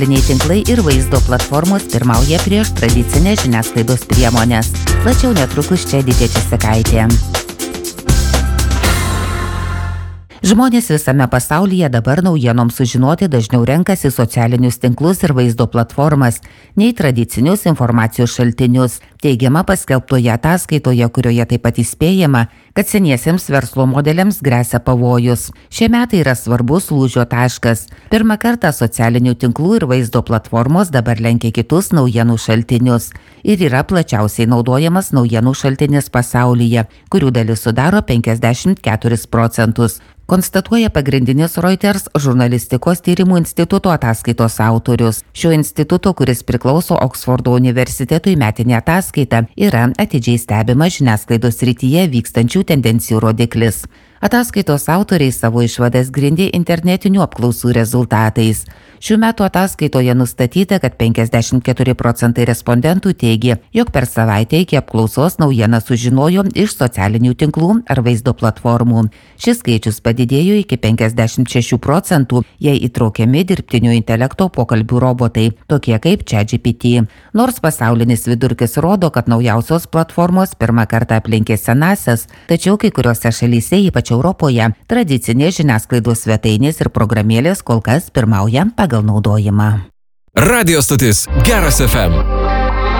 Tinklai ir vaizdo platformos pirmauja prieš tradicinės žiniasklaidos priemonės. Plačiau netrukus čia Edita Česakaitė. Žmonės visame pasaulyje dabar naujienoms sužinoti dažniau renkasi socialinius tinklus ir vaizdo platformas, nei tradicinius informacijos šaltinius, teigiama paskelbtoje ataskaitoje, kurioje taip pat įspėjama, kad seniesiems verslo modeliams gresia pavojus. Šie metai yra svarbus lūžio taškas. Pirmą kartą socialinių tinklų ir vaizdo platformos dabar lenkia kitus naujienų šaltinius ir yra plačiausiai naudojamas naujienų šaltinis pasaulyje, kurių dalis sudaro 54%. Konstatuoja pagrindinis Reuters žurnalistikos tyrimų instituto ataskaitos autorius. Šio instituto, kuris priklauso Oksfordo universitetui, metinė ataskaita yra atidžiai stebima žiniasklaidos srityje vykstančių tendencijų rodiklis. Ataskaitos autoriai savo išvadas grindė internetinių apklausų rezultatais. Šių metų ataskaitoje nustatyta, kad 54% respondentų teigė, jog per savaitę iki apklausos naujieną sužinojo iš socialinių tinklų ar vaizdo platformų. Šis skaičius padidėjo iki 56%, jei įtraukiami dirbtinio intelekto pokalbių robotai, tokie kaip ChatGPT. Nors pasaulinis vidurkis rodo, kad naujausios platformos pirmą kartą aplenkė senasias, tačiau kai kuriuose šalyse, ypač Europoje, tradicinės žiniasklaidos svetainės ir programėlės kol kas pirmauja pagal naudojimą. Radio stotis Geras FM.